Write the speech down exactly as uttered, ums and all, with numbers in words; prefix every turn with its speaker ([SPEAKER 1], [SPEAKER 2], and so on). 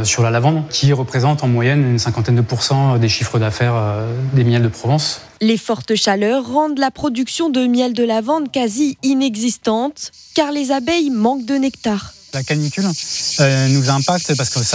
[SPEAKER 1] sur la lavande, qui représente en moyenne une cinquantaine de pourcents des chiffres d'affaires des miels de Provence.
[SPEAKER 2] Les fortes chaleurs rendent la production de miel de lavande quasi inexistante, car les abeilles manquent de nectar.
[SPEAKER 1] La canicule euh, nous impacte parce que ça